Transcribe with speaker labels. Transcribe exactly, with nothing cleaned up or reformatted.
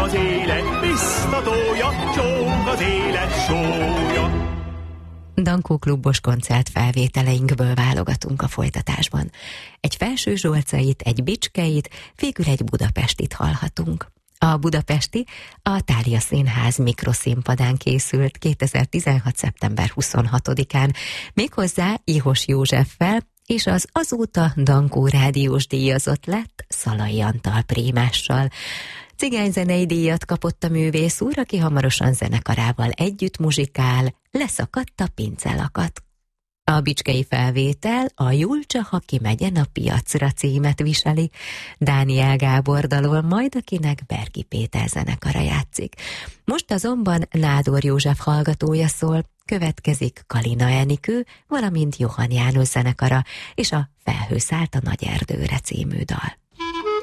Speaker 1: az élet biztatója, csók az élet sója.
Speaker 2: Dankó klubos koncert felvételeinkből válogatunk a folytatásban. Egy Felső Zsolcait, egy Bicskeit, végül egy Budapestit hallhatunk. A budapesti a Thália Színház mikroszínpadán készült kétezer-tizenhat. szeptember huszonhatodikán, méghozzá Ihos Józseffel, és az azóta Dankó rádiós díjazott lett Szalai Antal prémással. Cigányzenei díjat kapott a művész úr, aki hamarosan zenekarával együtt muzsikál, Leszakadt a pincelakat. A bicskei felvétel a Julcsa, ha kimegyen a piacra címet viseli. Dániel Gábor dalol, majd akinek Bergi Péter zenekara játszik. Most azonban Nádor József hallgatója szól, következik Kalina Enikő, valamint Johann János zenekara, és a Felhő szállt a nagy erdőre című dal.